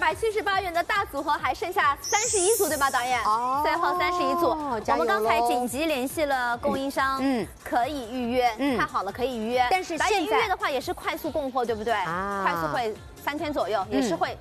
278元的大组合还剩下31组，对吧，导演？哦，最后31组。我们刚才紧急联系了供应商，可以预约，太好了，可以预约。 但是导演预约的话也是快速供货，对不对？快速会3天左右，也是会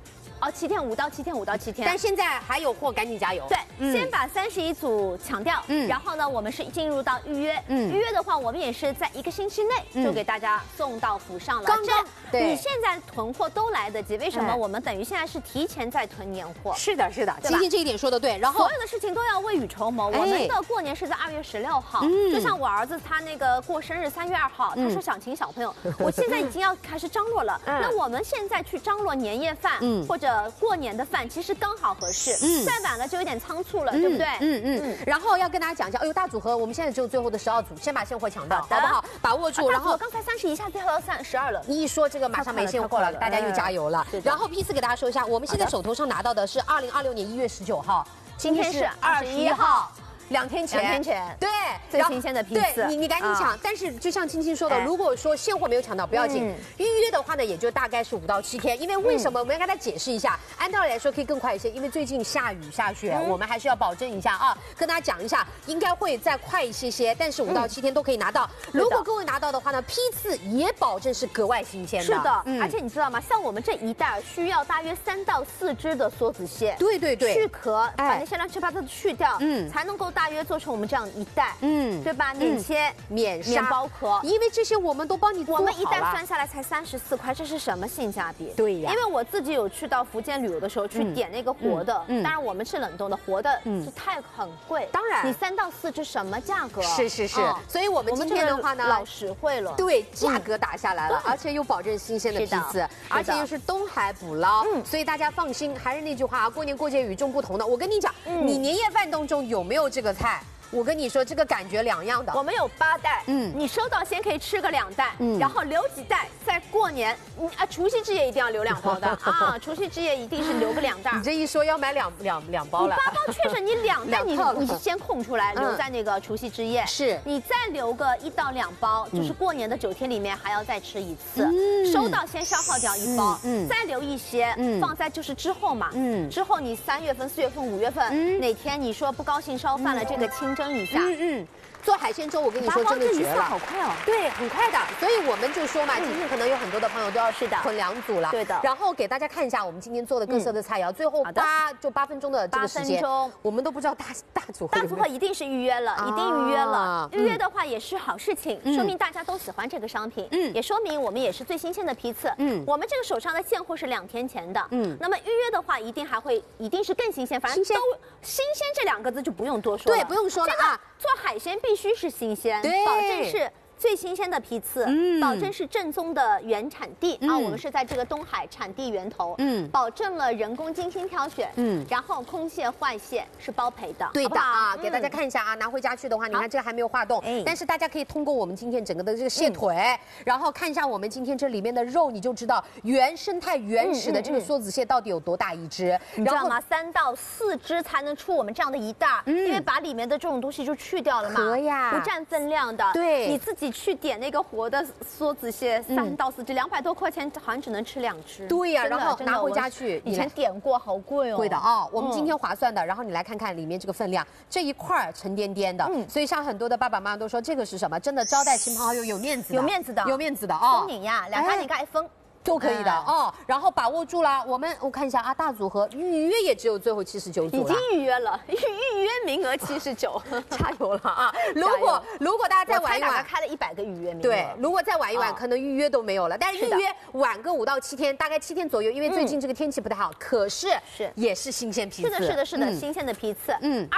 7天5到7天5到7天。 但现在还有货，赶紧加油。 对，先把31组抢掉，然后呢，我们是进入到预约。预约的话，我们也是在1个星期内就给大家送到府上了。 刚刚你现在囤货都来得及，为什么我们等于现在是提前在囤年货？ 是的，是的，今天这一点说的对。然后所有的事情都要未雨绸缪。我们的过年是在2月16号，就像我儿子他那个过生日3月2号，他说想请小朋友，我现在已经要开始张罗了。那我们现在去张罗年夜饭，或者过年的饭，其实刚好合适。再晚了就有点仓促了，对不对？ 然后要跟大家讲一下，哎呦，大组合我们现在只有最后的12组，先把现货抢到，好不好？把握住。然后刚才30一下，最后要12了。 你一说这个马上没现货了，大家又加油了。然后批次给大家说一下，我们现在手头上拿到的是2026年1月19号， 今天是21号。 2天前，对， 最新鲜的批次， 对你赶紧抢。但是就像青青说的，如果说现货没有抢到，不要紧，预约的话呢，也就大概是5到7天。因为为什么？我们要跟大家解释一下，按道理来说可以更快一些，因为最近下雨下雪，我们还是要保证一下啊，跟大家讲一下，应该会再快一些，但是5到7天都可以拿到。如果各位拿到的话呢，批次也保证是格外新鲜的。 是的，而且你知道吗？像我们这一袋需要大约3到4只的梭子蟹， 对， 去壳，把那些乱七八糟的去掉，才能够大约做成我们这样一袋，对吧？免切、免包壳， 因为这些我们都帮你做好了。 我们一袋算下来才34块，这是什么性价比？ 对呀， 因为我自己有去到福建旅游的时候去点那个活的，当然我们是冷冻的，活的是很贵。 当然， 你3到4只什么价格？ 是，所以我们今天的话呢， 老实惠了， 对，价格打下来了，而且又保证新鲜的批次，而且又是东海捕捞，所以大家放心。还是那句话啊，过年过节与众不同的。我跟你讲，你年夜饭当中有没有这个菜？我跟你说，这个感觉两样的。 我们有8袋，你收到先可以吃个2袋，然后留几袋，在过年，除夕之夜一定要留2包的啊，除夕之夜一定是留个2袋。 你这一说要买两包了， 你8包确实，你2袋你先空出来留在那个除夕之夜， 是你再留个1到2包，就是过年的9天里面还要再吃一次，收到先消耗掉1包，再留一些放在就是之后嘛，之后你3月份、4月份、5月份哪天你说不高兴烧饭了，这个清蒸一下， 做海鲜粥，我跟你说真的绝了， 好快哦， 对，很快的。所以我们就说嘛，今天可能有很多的朋友都要囤2组了， 对的。 然后给大家看一下我们今天做的各色的菜肴，最后8分钟的这个时间，我们都不知道大组合。 大组合一定是预约了，一定预约了。预约的话也是好事情，说明大家都喜欢这个商品，也说明我们也是最新鲜的批次。我们这个手上的现货是2天前的，那么预约的话一定是更新鲜，反正都新鲜这2个字就不用多说了， 对，不用说了啊。 做海鲜必须是新鲜，保证是最新鲜的批次，保证是正宗的原产地啊。我们是在这个东海产地源头，保证了人工精心挑选，然后空蟹坏蟹是包赔的， 对的啊。给大家看一下啊，拿回家去的话，你看这个还没有化冻，但是大家可以通过我们今天整个的这个蟹腿，然后看一下我们今天这里面的肉，你就知道原生态原始的这个梭子蟹到底有多大一只， 你知道吗？3到4只才能出我们这样的一袋，因为把里面的这种东西就去掉了嘛，不占分量的，对，你自己去点那个活的梭子蟹，3到4只，200多块钱，好像只能吃2只。 对呀，然后拿回家去， 以前点过，好贵哦。 贵的啊，我们今天划算的。然后你来看看里面这个分量，这一块沉甸甸的，所以像很多的爸爸妈妈都说这个是什么？真的招待亲朋好友有面子的， 有面子的， 有面子的啊！ 送你呀，2家你盖分。 都可以的哦，然后把握住了。我看一下啊，大组合预约也只有最后79组了， 已经预约了，预约名额79， 加油了啊！如果大家再晚一晚， 开了100个预约名额， 对，如果再晚一晚，可能预约都没有了。但是预约晚个5到7天，大概7天左右，因为最近这个天气不太好，可是也是新鲜批次， 是的，新鲜的批次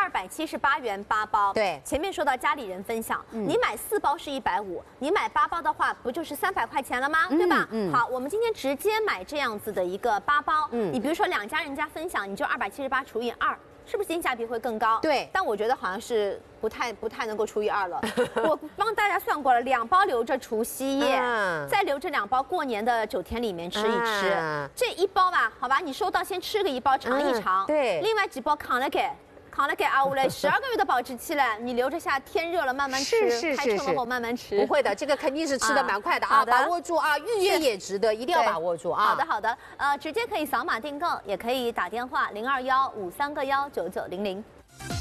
，278元8包， 对， 前面说到家里人分享，你买4包是150，你买8包的话，不就是300块钱了吗？对吧？好，我们今天直接买这样子的一个8包，你比如说2家人家分享，你就278除以2，是不是性价比会更高？ 对， 但我觉得好像是不太能够除以2了。我帮大家算过了，2包留着除夕夜，再留着2包过年的9天里面吃一吃。这1包吧，好吧，你收到先吃个1包尝一尝， 对， 另外几包扛了给。 扛了给阿乌嘞12个月的保质期了，你留着下，天热了慢慢吃，开车了后慢慢吃。 不会的，这个肯定是吃的蛮快的啊，把握住啊，预约也值得，一定要把握住啊。 好的，直接可以扫码订购，也可以打电话0215319900。